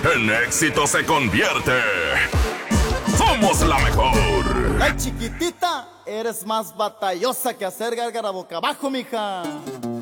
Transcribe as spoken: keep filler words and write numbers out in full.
en éxito se convierte. ¡Somos la mejor! Ay, chiquitita, eres más batallosa que hacer gárgara boca abajo, mija.